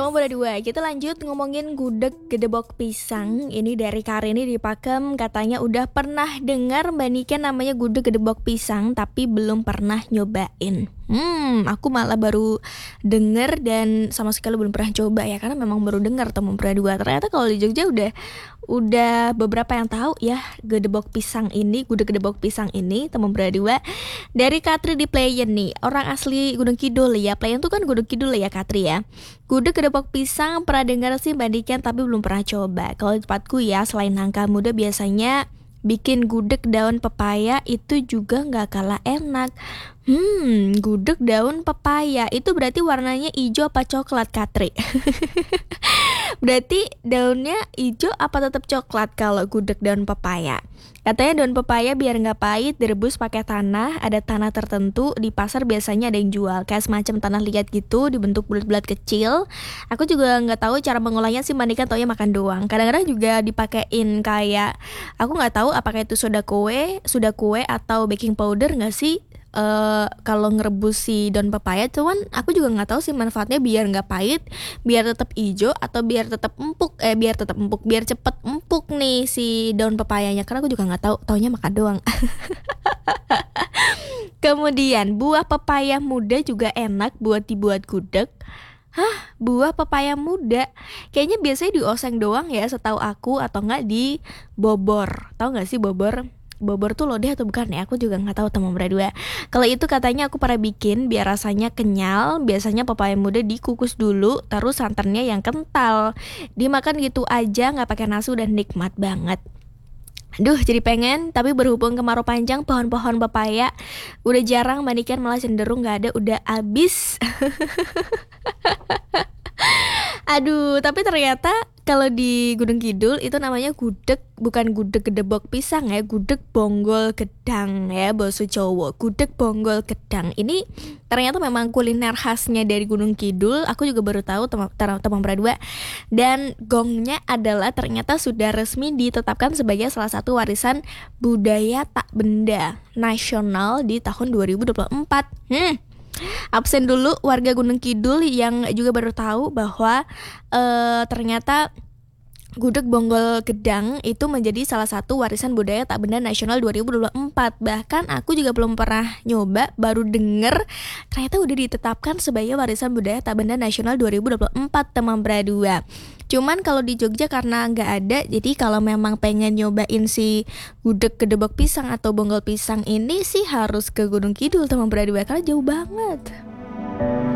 Teman berdua, kita lanjut ngomongin gudeg gedebok pisang. Ini dari Karini di Pakem, katanya udah pernah dengar Mbak Nika namanya gudeg gedebok pisang, tapi belum pernah nyobain. Aku malah baru denger dan sama sekali belum pernah coba ya, karena memang baru dengar teman berdua. Ternyata kalau di Jogja udah beberapa yang tahu ya gedebok pisang ini, gudeg gedebok pisang ini teman berdua. Dari Katri di Playen nih, orang asli Gunung Kidul ya. Playen tuh kan Gunung Kidul ya Katri ya. Gudeg gedebok pisang pernah dengar sih Mbak Diken tapi belum pernah coba. Kalau di tempatku ya, selain nangka muda biasanya bikin gudeg daun pepaya itu juga nggak kalah enak. Gudeg daun pepaya itu berarti warnanya hijau apa coklat Katri? Berarti daunnya hijau apa tetap coklat kalau gudeg daun pepaya? Katanya daun pepaya biar nggak pahit direbus pakai tanah. Ada tanah tertentu di pasar biasanya ada yang jual kayak semacam tanah liat gitu, dibentuk bulat-bulat kecil. Aku juga nggak tahu cara mengolahnya sih, mandikan taunya makan doang. Kadang-kadang juga dipakein kayak, aku nggak tahu apakah itu soda kue atau baking powder nggak sih? Kalau ngerebus si daun pepaya, cuman aku juga nggak tahu sih manfaatnya biar nggak pahit, biar tetap hijau atau biar tetap empuk, biar cepet empuk nih si daun pepayanya, karena aku juga nggak tahu, taunya makan doang. Kemudian buah pepaya muda juga enak buat dibuat gudeg. Buah pepaya muda kayaknya biasanya dioseng doang ya setahu aku, atau nggak di bobor. Tahu nggak sih bobor? Bobor tuh lodeh atau bukan ya? Aku juga nggak tahu teman berdua. Kalau itu katanya aku pernah bikin biar rasanya kenyal. Biasanya pepaya muda dikukus dulu, terus santannya yang kental. Dimakan gitu aja nggak pakai nasi udah nikmat banget. Duh, jadi pengen, tapi berhubung kemarau panjang pohon-pohon pepaya udah jarang, mandikan malah cenderung nggak ada, udah habis. Aduh, tapi ternyata kalau di Gunung Kidul itu namanya gudeg, bukan gudeg gedebok pisang ya, gudeg bonggol gedang ya, bahasa Jawa, gudeg bonggol gedang. Ini ternyata memang kuliner khasnya dari Gunung Kidul. Aku juga baru tahu teman berdua. Dan gongnya adalah ternyata sudah resmi ditetapkan sebagai salah satu warisan budaya tak benda nasional di tahun 2024. Absen dulu warga Gunung Kidul yang juga baru tahu bahwa ternyata gudeg bonggol gedang itu menjadi salah satu warisan budaya tak benda nasional 2024. Bahkan aku juga belum pernah nyoba, baru denger ternyata udah ditetapkan sebagai warisan budaya tak benda nasional 2024 teman berdua. Cuman kalau di Jogja karena nggak ada, jadi kalau memang pengen nyobain si gudeg gedebok pisang atau bonggol pisang ini sih harus ke Gunung Kidul teman berdua, karena jauh banget.